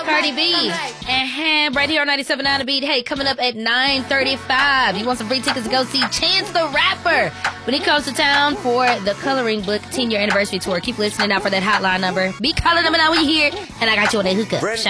Cardi B. And right here on 97.9 The Beat. Hey, coming up at 9:35. You want some free tickets to go see Chance the Rapper when he comes to town for the Coloring Book 10-year anniversary tour. Keep listening out for that hotline number. Be calling them out when you hear it. And I got you on that hookup.